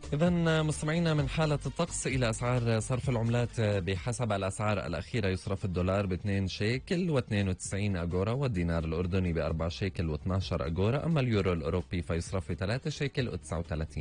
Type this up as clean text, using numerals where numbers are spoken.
إذا مستمعينا، من حالة الطقس إلى أسعار صرف العملات. بحسب الأسعار الأخيرة يصرف الدولار ب2 شيكل و92 أغورا، والدينار الأردني ب4 شيكل و12 أغورا، أما اليورو الأوروبي فيصرف ب3 شيكل و39